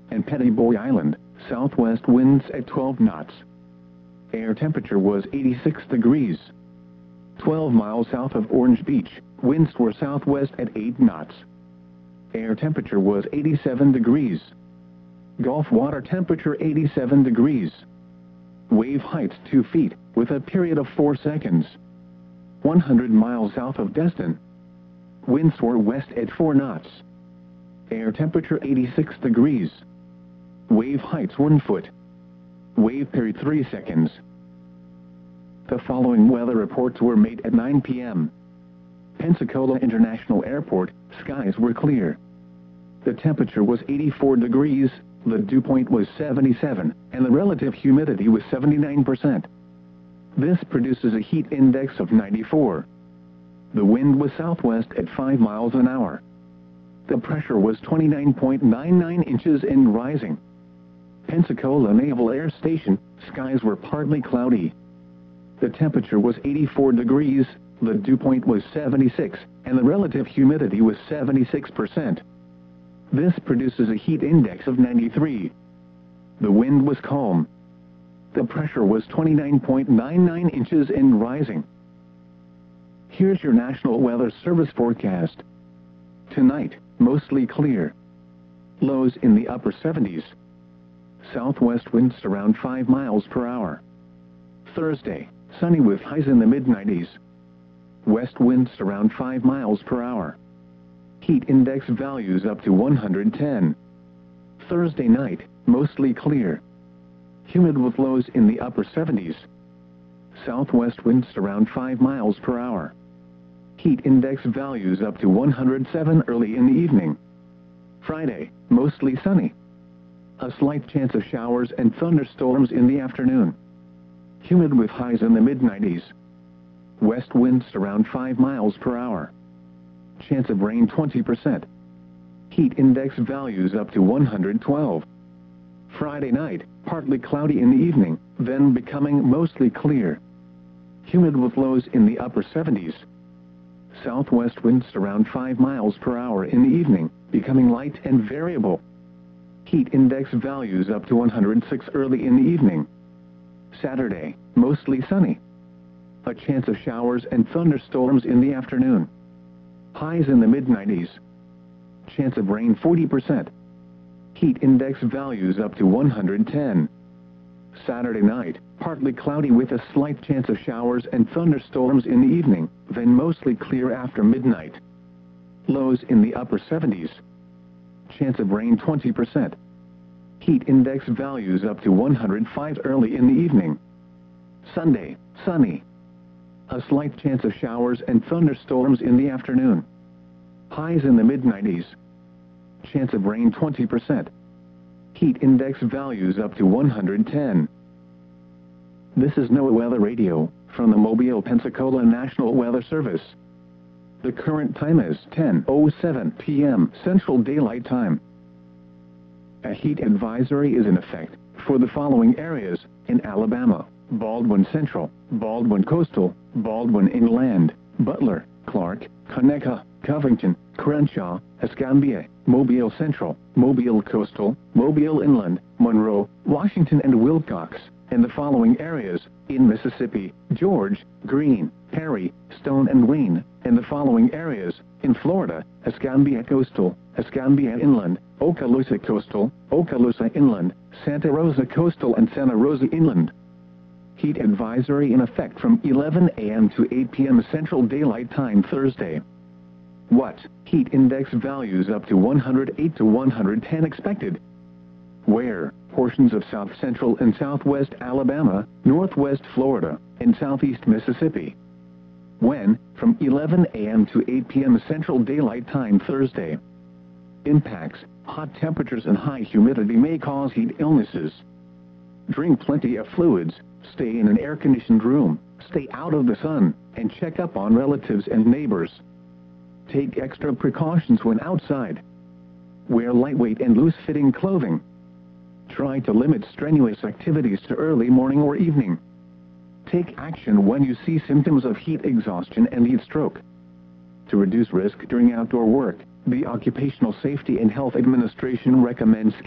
and Pettyboy Island, southwest winds at 12 knots. Air temperature was 86 degrees. 12 miles south of Orange Beach, winds were southwest at 8 knots. Air temperature was 87 degrees. Gulf water temperature 87 degrees. Wave height 2 feet, with a period of 4 seconds. 100 miles south of Destin. Winds were west at 4 knots. Air temperature 86 degrees. Wave height 1 foot. Wave period 3 seconds. The following weather reports were made at 9 p.m. Pensacola International Airport, skies were clear. The temperature was 84 degrees, the dew point was 77, and the relative humidity was 79%. This produces a heat index of 94. The wind was southwest at 5 miles an hour. The pressure was 29.99 inches and rising. Pensacola Naval Air Station, skies were partly cloudy. The temperature was 84 degrees, the dew point was 76, and the relative humidity was 76%. This produces a heat index of 93. The wind was calm. The pressure was 29.99 inches and rising. Here's your National Weather Service forecast. Tonight, mostly clear. Lows in the upper 70s. Southwest winds around 5 miles per hour. Thursday, sunny with highs in the mid-90s. West winds around 5 miles per hour. Heat index values up to 110. Thursday night, mostly clear. Humid with lows in the upper 70s. Southwest winds around 5 miles per hour. Heat index values up to 107 early in the evening. Friday, mostly sunny. A slight chance of showers and thunderstorms in the afternoon. Humid with highs in the mid-90s. West winds around 5 miles per hour. Chance of rain 20%. Heat index values up to 112. Friday night, partly cloudy in the evening, then becoming mostly clear. Humid with lows in the upper 70s. Southwest winds around 5 miles per hour in the evening, becoming light and variable. Heat index values up to 106 early in the evening. Saturday, mostly sunny. A chance of showers and thunderstorms in the afternoon. Highs in the mid-90s. Chance of rain 40%. Heat index values up to 110. Saturday night, partly cloudy with a slight chance of showers and thunderstorms in the evening, then mostly clear after midnight. Lows in the upper 70s. Chance of rain 20%. Heat index values up to 105 early in the evening. Sunday, sunny. A slight chance of showers and thunderstorms in the afternoon. Highs in the mid-90s. Chance of rain 20%. Heat index values up to 110. This is NOAA Weather Radio, from the Mobile, Pensacola National Weather Service. The current time is 10:07 p.m. Central Daylight Time. A heat advisory is in effect for the following areas in Alabama: Baldwin Central, Baldwin Coastal, Baldwin Inland, Butler, Clark, Conecuh, Covington, Crenshaw, Escambia, Mobile Central, Mobile Coastal, Mobile Inland, Monroe, Washington and Wilcox, and the following areas in Mississippi: George, Greene, Perry, Stone and Wayne, and the following areas in Florida: Escambia Coastal, Escambia Inland, Okaloosa Coastal, Okaloosa Inland, Santa Rosa Coastal and Santa Rosa Inland. Heat advisory in effect from 11 a.m. to 8 p.m. Central Daylight Time Thursday. What? Heat index values up to 108 to 110 expected. Where? Portions of south central and southwest Alabama, northwest Florida, and southeast Mississippi. When? From 11 a.m. to 8 p.m. Central Daylight Time Thursday. Impacts: hot temperatures and high humidity may cause heat illnesses. Drink plenty of fluids, stay in an air-conditioned room, stay out of the sun, and check up on relatives and neighbors. Take extra precautions when outside. Wear lightweight and loose-fitting clothing. Try to limit strenuous activities to early morning or evening. Take action when you see symptoms of heat exhaustion and heat stroke. To reduce risk during outdoor work, the Occupational Safety and Health Administration recommends